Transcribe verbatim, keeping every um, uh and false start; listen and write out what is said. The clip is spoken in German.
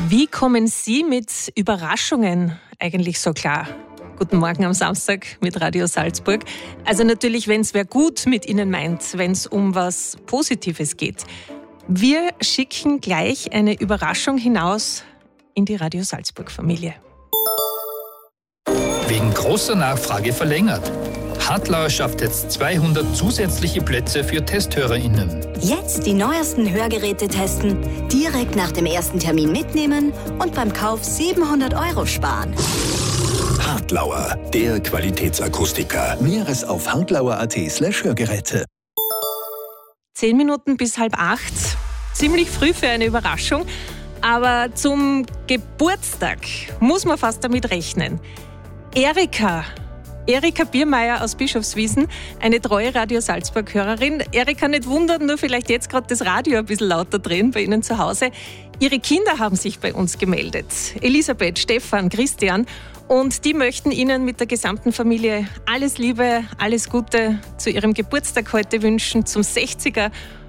Wie kommen Sie mit Überraschungen eigentlich so klar? Guten Morgen am Samstag mit Radio Salzburg. Also natürlich, wenn es wer gut mit Ihnen meint, wenn es um was Positives geht. Wir schicken gleich eine Überraschung hinaus in die Radio Salzburg-Familie. Wegen großer Nachfrage verlängert. Hartlauer schafft jetzt zweihundert zusätzliche Plätze für TesthörerInnen. Jetzt die neuesten Hörgeräte testen, direkt nach dem ersten Termin mitnehmen und beim Kauf siebenhundert Euro sparen. Hartlauer, der Qualitätsakustiker. Mehres auf hartlauer.at slash Hörgeräte. Zehn Minuten bis halb acht. Ziemlich früh für eine Überraschung. Aber zum Geburtstag muss man fast damit rechnen. Erika. Erika Biermeier aus Bischofswiesen, eine treue Radio Salzburg-Hörerin. Erika, nicht wundern, nur vielleicht jetzt gerade das Radio ein bisschen lauter drehen bei Ihnen zu Hause. Ihre Kinder haben sich bei uns gemeldet. Elisabeth, Stefan, Christian. Und die möchten Ihnen mit der gesamten Familie alles Liebe, alles Gute zu Ihrem Geburtstag heute wünschen, zum sechziger